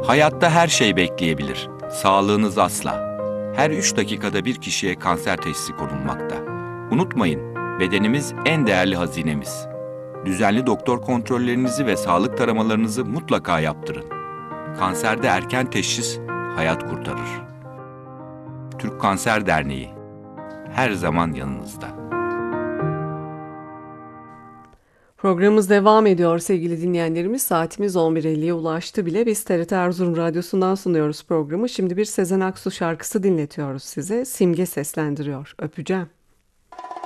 Hayatta her şey bekleyebilir. Sağlığınız asla. Her 3 dakikada bir kişiye kanser teşhisi konulmakta. Unutmayın, bedenimiz en değerli hazinemiz. Düzenli doktor kontrollerinizi ve sağlık taramalarınızı mutlaka yaptırın. Kanserde erken teşhis hayat kurtarır. Türk Kanser Derneği her zaman yanınızda. Programımız devam ediyor sevgili dinleyenlerimiz. Saatimiz 11.50'ye ulaştı bile. Biz TRT Erzurum Radyosu'ndan sunuyoruz programı. Şimdi bir Sezen Aksu şarkısı dinletiyoruz size. Simge seslendiriyor. Öpeceğim.